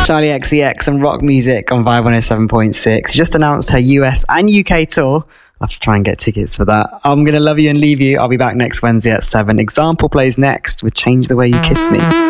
Charlie XCX and rock music on Vibe 107.6. She just announced her US and UK tour. I'll have to try and get tickets for that. I'm Gonna Love You and Leave You. I'll be back next Wednesday at 7. Example plays next with Change the Way You Kiss Me.